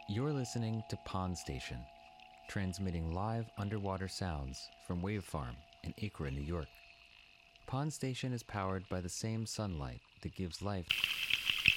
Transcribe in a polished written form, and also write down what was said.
You're listening to Pond Station, transmitting live underwater sounds from Wave Farm in Acra, New York. Pond Station is powered by the same sunlight that gives life